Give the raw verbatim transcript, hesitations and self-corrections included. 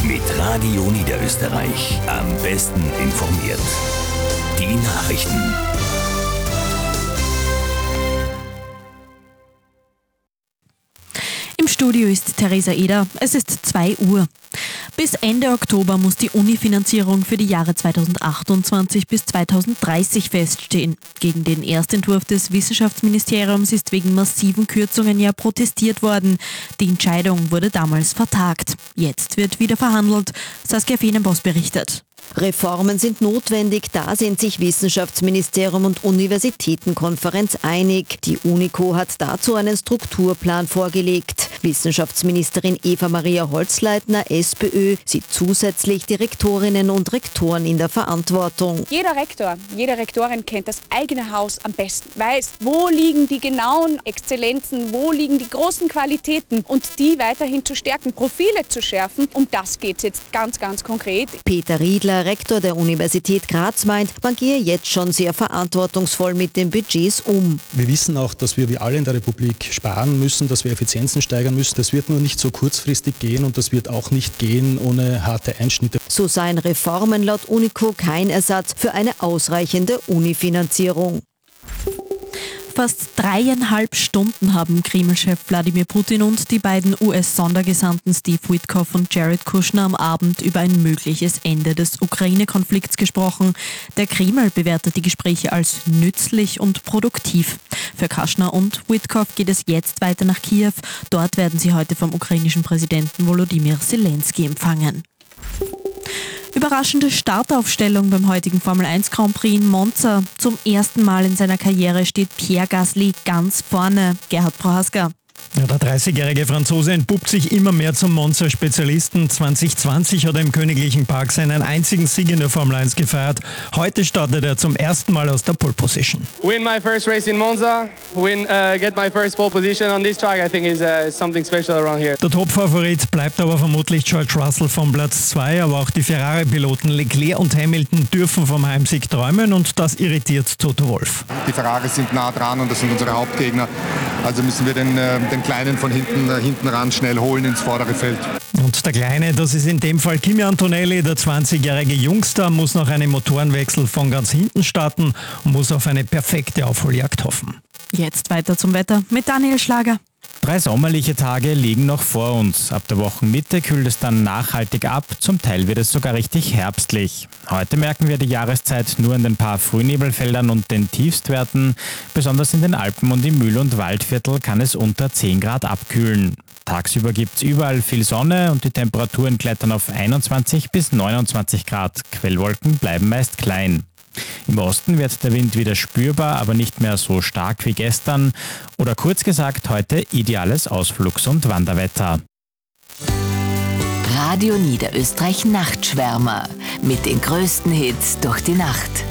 Mit Radio Niederösterreich am besten informiert. Die Nachrichten. Im Studio ist Theresa Eder. Es ist zwei Uhr. Bis Ende Oktober muss die Uni-Finanzierung für die Jahre zweitausendachtundzwanzig bis zweitausenddreißig feststehen. Gegen den Erstentwurf des Wissenschaftsministeriums ist wegen massiven Kürzungen ja protestiert worden. Die Entscheidung wurde damals vertagt. Jetzt wird wieder verhandelt. Saskia Feenenboss berichtet. Reformen sind notwendig, da sind sich Wissenschaftsministerium und Universitätenkonferenz einig. Die UNICO hat dazu einen Strukturplan vorgelegt. Wissenschaftsministerin Eva-Maria Holzleitner, SPÖ, sieht zusätzlich die Rektorinnen und Rektoren in der Verantwortung. Jeder Rektor, jede Rektorin kennt das eigene Haus am besten, weiß, wo liegen die genauen Exzellenzen, wo liegen die großen Qualitäten und die weiterhin zu stärken, Profile zu schärfen. Um das geht es jetzt ganz, ganz konkret. Peter Riedler, Rektor der Universität Graz, meint, man gehe jetzt schon sehr verantwortungsvoll mit den Budgets um. Wir wissen auch, dass wir wie alle in der Republik sparen müssen, dass wir Effizienzen steigern müssen. Das wird nur nicht so kurzfristig gehen und das wird auch nicht gehen ohne harte Einschnitte. So seien Reformen laut UNICO kein Ersatz für eine ausreichende Unifinanzierung. Fast dreieinhalb Stunden haben Kreml-Chef Wladimir Putin und die beiden U S-Sondergesandten Steve Witkoff und Jared Kushner am Abend über ein mögliches Ende des Ukraine-Konflikts gesprochen. Der Kreml bewertet die Gespräche als nützlich und produktiv. Für Kushner und Witkoff geht es jetzt weiter nach Kiew. Dort werden sie heute vom ukrainischen Präsidenten Volodymyr Zelensky empfangen. Überraschende Startaufstellung beim heutigen Formel eins Grand Prix in Monza. Zum ersten Mal in seiner Karriere steht Pierre Gasly ganz vorne. Gerhard Prohaska. Ja, der dreißigjährige Franzose entpuppt sich immer mehr zum Monza-Spezialisten. zwanzig zwanzig hat er im Königlichen Park seinen einzigen Sieg in der Formel eins gefeiert. Heute startet er zum ersten Mal aus der Pole Position. Win my first race in Monza, win, uh, get my first pole position on this track, I think is uh, something special around here. Der Top-Favorit bleibt aber vermutlich George Russell vom Platz zwei, aber auch die Ferrari-Piloten Leclerc und Hamilton dürfen vom Heimsieg träumen und das irritiert Toto Wolff. Die Ferraris sind nah dran und das sind unsere Hauptgegner, also müssen wir den, äh, den Kleinen von hinten, äh, hinten ran schnell holen ins vordere Feld. Und der Kleine, das ist in dem Fall Kimi Antonelli, der zwanzigjährige Jungster, muss nach einem Motorenwechsel von ganz hinten starten und muss auf eine perfekte Aufholjagd hoffen. Jetzt weiter zum Wetter mit Daniel Schlager. Drei sommerliche Tage liegen noch vor uns. Ab der Wochenmitte kühlt es dann nachhaltig ab, zum Teil wird es sogar richtig herbstlich. Heute merken wir die Jahreszeit nur in den paar Frühnebelfeldern und den Tiefstwerten. Besonders in den Alpen und im Mühl- und Waldviertel kann es unter zehn Grad abkühlen. Tagsüber gibt es überall viel Sonne und die Temperaturen klettern auf einundzwanzig bis neunundzwanzig Grad. Quellwolken bleiben meist klein. Im Osten wird der Wind wieder spürbar, aber nicht mehr so stark wie gestern. Oder kurz gesagt, heute ideales Ausflugs- und Wanderwetter. Radio Niederösterreich Nachtschwärmer mit den größten Hits durch die Nacht.